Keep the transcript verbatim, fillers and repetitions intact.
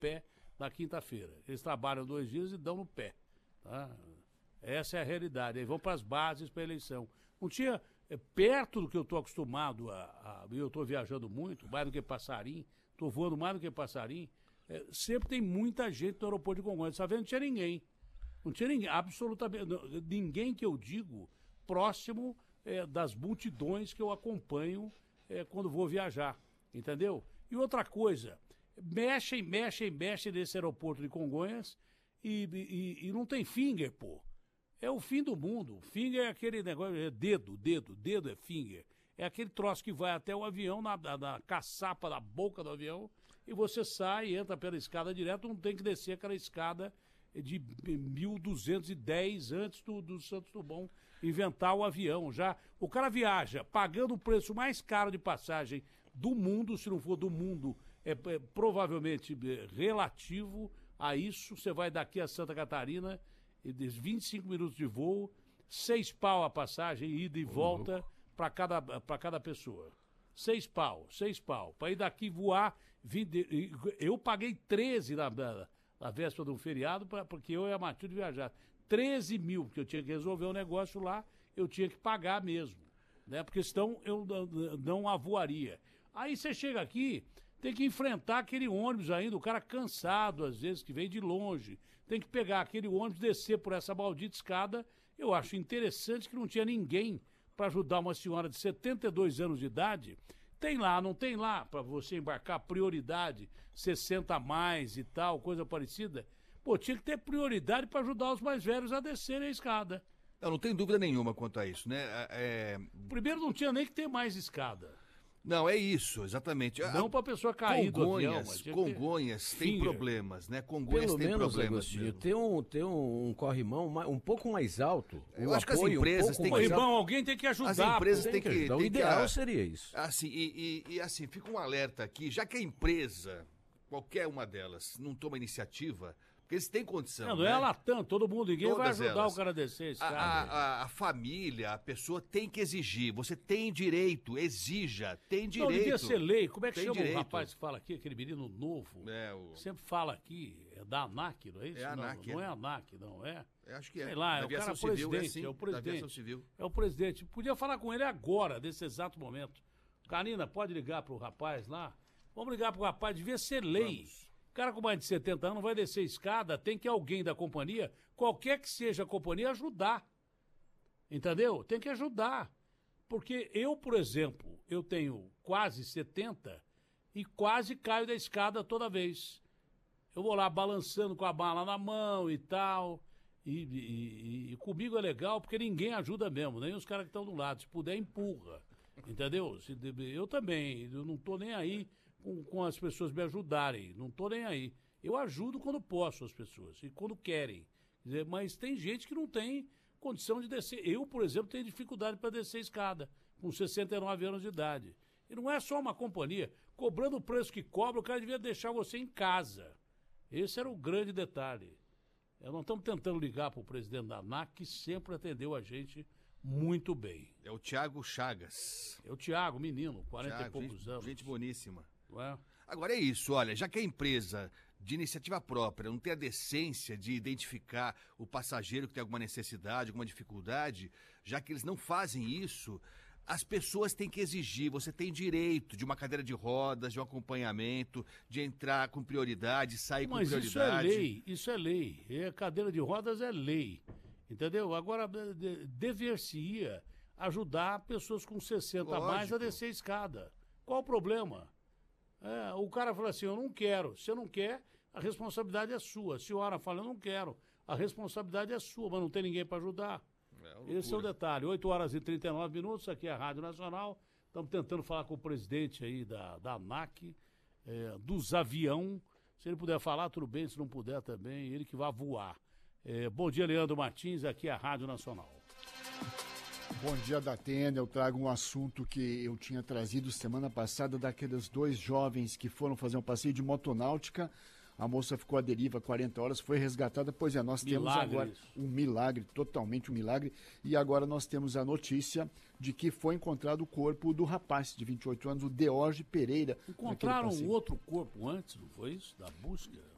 pé na quinta-feira. Eles trabalham dois dias e dão no pé. Tá? Essa é a realidade. Aí vão para as bases para a eleição. Não tinha, é, perto do que eu estou acostumado a, a. Eu estou viajando muito, mais do que passarinho, estou voando mais do que passarinho. É, sempre tem muita gente no aeroporto de Congonhas. Está vendo? Não tinha ninguém. Não tinha ninguém, absolutamente. Não, ninguém que eu digo próximo é, das multidões que eu acompanho é, quando vou viajar. Entendeu? E outra coisa, mexem, mexem, mexem nesse aeroporto de Congonhas e, e, e não tem finger, pô. É o fim do mundo. Finger é aquele negócio, é dedo, dedo, dedo é finger. É aquele troço que vai até o avião, na, na, na caçapa da boca do avião, e você sai, entra pela escada direto, não tem que descer aquela escada de mil duzentos e dez antes do, do Santos Dumont inventar o avião. Já o cara viaja pagando o preço mais caro de passagem do mundo, se não for do mundo, é, é provavelmente é, relativo a isso. Você vai daqui a Santa Catarina, e vinte e cinco minutos de voo, seis pau a passagem, ida e volta para cada, para cada pessoa. Seis pau, seis pau. Para ir daqui voar, vinte, eu paguei treze na, na, na véspera do feriado, pra, porque eu e a Matilde viajar. treze mil, porque eu tinha que resolver um negócio lá, eu tinha que pagar mesmo. Né? Porque senão eu não, não avoaria. Aí você chega aqui, tem que enfrentar aquele ônibus ainda, o cara cansado, às vezes, que vem de longe. Tem que pegar aquele ônibus, descer por essa maldita escada. Eu acho interessante que não tinha ninguém para ajudar uma senhora de setenta e dois anos de idade. Tem lá, não tem lá, para você embarcar prioridade, sessenta a mais e tal, coisa parecida. Pô, tinha que ter prioridade para ajudar os mais velhos a descerem a escada. Eu não tenho dúvida nenhuma quanto a isso, né? É... Primeiro, não tinha nem que ter mais escada. Não, é isso, exatamente. Não para a pessoa cair do avião. Mas Congonhas tem Finger. problemas, né? Congonhas Pelo tem menos, problemas Agostinho, mesmo. tem um, tem um, um corrimão ma- um pouco mais alto. Eu um acho que as apoio empresas um pouco têm mais que- alto. Irmão, alguém tem que ajudar. As empresas pô. têm que... ajudar. O têm que- ideal seria isso. Assim, e, e- e, assim, fica um alerta aqui, já que a empresa, qualquer uma delas, não toma iniciativa, porque eles têm condição, Não, não né? é a Latam, todo mundo, ninguém vai Todas ajudar elas. o cara a descer a A, escada. a- a- a família, a pessoa tem que exigir. Você tem direito, exija, tem Não, direito. devia ser lei. Como é que Tem chama direito. o rapaz que fala aqui, aquele menino novo? É, o- Sempre fala aqui, é da ANAC, não é isso? É a não, ANAC, não é. é a ANAC, não é? Eu acho que é. Sei lá, Na é o aviação cara civil, presidente, é assim, é o na presidente. aviação civil. É o presidente. Podia falar com ele agora, nesse exato momento. Karina, pode ligar pro rapaz lá? Vamos ligar pro rapaz, devia ser lei. Vamos. O cara com mais de setenta anos vai descer a escada, tem que alguém da companhia, qualquer que seja a companhia, ajudar. Entendeu? Tem que ajudar. Porque eu, por exemplo, eu tenho quase setenta e quase caio da escada toda vez. Eu vou lá balançando com a bala na mão e tal. E, e- e- e comigo é legal porque ninguém ajuda mesmo, nem os caras que estão do lado. Se puder, empurra. Entendeu? Se, eu também, eu não tô nem aí com, com as pessoas me ajudarem. Não tô nem aí. Eu ajudo quando posso as pessoas e quando querem. Quer dizer, mas tem gente que não tem condição de descer. Eu, por exemplo, tenho dificuldade para descer a escada, com sessenta e nove anos de idade. E não é só uma companhia. Cobrando o preço que cobra, o cara devia deixar você em casa. Esse era o grande detalhe. Nós não estamos tentando ligar para o presidente da ANAC, que sempre atendeu a gente muito bem. É o Thiago Chagas. É o Tiago, menino, quarenta Thiago, e poucos gente, anos. gente boníssima. Não é? Agora é isso, olha, já que a empresa de iniciativa própria não tem a decência de identificar o passageiro que tem alguma necessidade, alguma dificuldade, já que eles não fazem isso, as pessoas têm que exigir, você tem direito de uma cadeira de rodas, de um acompanhamento, de entrar com prioridade, sair Mas com isso é prioridade. lei, isso é lei. É, cadeira de rodas é lei. Entendeu? Agora, de- de- dever-se-ia ajudar pessoas com sessenta a mais a Lógico. descer a escada. Qual o problema? É, o cara fala assim, eu não quero. Se você não quer, a responsabilidade é sua. A senhora fala, eu não quero. A responsabilidade é sua, mas não tem ninguém para ajudar. É uma Esse é o loucura. detalhe. oito horas e trinta e nove minutos, aqui é a Rádio Nacional. Estamos tentando falar com o presidente aí da, da ANAC, é, dos avião. Se ele puder falar, tudo bem. Se não puder também, ele que vai voar. É, bom dia, Leandro Martins, aqui é a Rádio Nacional. Bom dia, Datena. Eu trago um assunto que eu tinha trazido semana passada daqueles dois jovens que foram fazer um passeio de motonáutica. A moça ficou à deriva quarenta horas, foi resgatada. Pois é, nós temos Milagre agora isso. um milagre, totalmente um milagre. E agora nós temos a notícia de que foi encontrado o corpo do rapaz de vinte e oito anos, o Deorge Pereira. naquele Encontraram um passeio. outro corpo antes, não foi isso? Da busca?